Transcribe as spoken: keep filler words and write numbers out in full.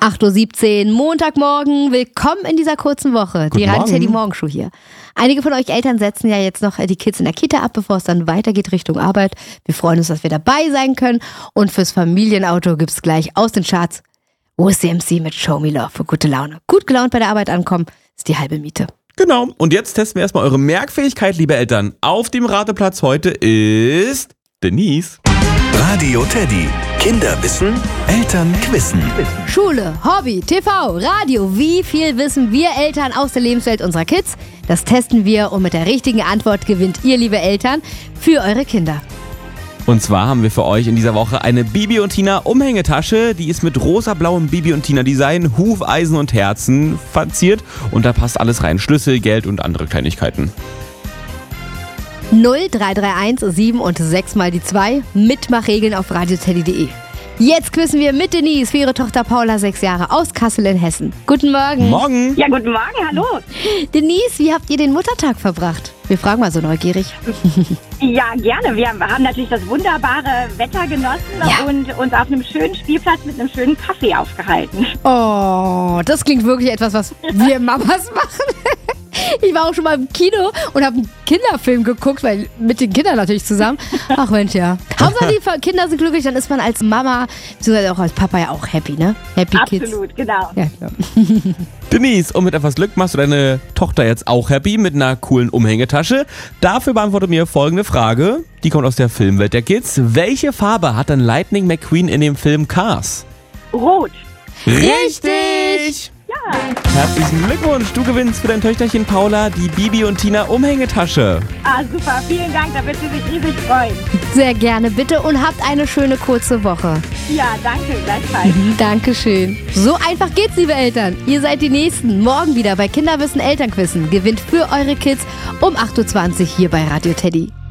acht Uhr siebzehn, Montagmorgen. Willkommen in dieser kurzen Woche. Guten die Radio Teddy Morgen. Morgenshow hier. Einige von euch Eltern setzen ja jetzt noch die Kids in der Kita ab, bevor es dann weitergeht Richtung Arbeit. Wir freuen uns, dass wir dabei sein können. Und fürs Familienauto gibt's gleich aus den Charts O C M C mit Show Me Love für gute Laune. Gut gelaunt bei der Arbeit ankommen, ist die halbe Miete. Genau. Und jetzt testen wir erstmal eure Merkfähigkeit, liebe Eltern. Auf dem Rateplatz heute ist Denise. Radio Teddy. Kinder wissen, Eltern quissen. Schule, Hobby, T V, Radio. Wie viel wissen wir Eltern aus der Lebenswelt unserer Kids? Das testen wir und mit der richtigen Antwort gewinnt ihr, liebe Eltern, für eure Kinder. Und zwar haben wir für euch in dieser Woche eine Bibi und Tina Umhängetasche. Die ist mit rosa-blauem Bibi und Tina Design, Hufeisen und Herzen verziert. Und da passt alles rein. Schlüssel, Geld und andere Kleinigkeiten. null drei drei eins sieben und sechs mal die zwei. Mitmachregeln auf radioteddy punkt de. Jetzt quizzen wir mit Denise für ihre Tochter Paula, sechs Jahre, aus Kassel in Hessen. Guten Morgen. Morgen. Ja, guten Morgen, hallo. Denise, wie habt ihr den Muttertag verbracht? Wir fragen mal so neugierig. Ja, gerne. Wir haben natürlich das wunderbare Wetter genossen Ja. und uns auf einem schönen Spielplatz mit einem schönen Kaffee aufgehalten. Oh, das klingt wirklich etwas, was wir Mamas machen. Ich war auch schon mal im Kino und habe einen Kinderfilm geguckt, weil mit den Kindern natürlich zusammen. Ach Mensch, ja. Hauptsache die Kinder sind glücklich, dann ist man als Mama, beziehungsweise auch als Papa ja auch happy, ne? Happy Kids. Absolut, genau. Ja, ja. Denise, und mit etwas Glück machst du deine Tochter jetzt auch happy mit einer coolen Umhängetasche. Dafür beantworte mir folgende Frage. Die kommt aus der Filmwelt der Kids. Welche Farbe hat denn Lightning McQueen in dem Film Cars? Rot. Richtig! Ja. Herzlichen Glückwunsch, du gewinnst für dein Töchterchen Paula die Bibi und Tina Umhängetasche. Ah, super. Vielen Dank, da wird sie sich riesig freuen. Sehr gerne, bitte, und habt eine schöne kurze Woche. Ja, danke, gleichfalls. Dankeschön. So einfach geht's, liebe Eltern. Ihr seid die Nächsten. Morgen wieder bei Kinderwissen Elternquissen. Gewinnt für eure Kids um acht Uhr zwanzig hier bei Radio Teddy.